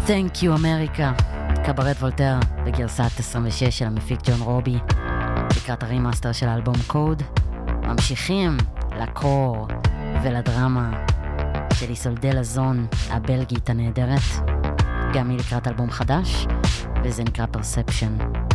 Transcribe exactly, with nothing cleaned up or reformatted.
Thank you אמריקה, קברט וולטר בגרסת עשרים ושש של המפיק ג'ון רובי, לקראת הרימאסטר של האלבום קוד. ממשיכים לקור ולדרמה של איסולדה לזון הבלגית הנהדרת, גם היא לקראת אלבום חדש, וזה נקרא Perception.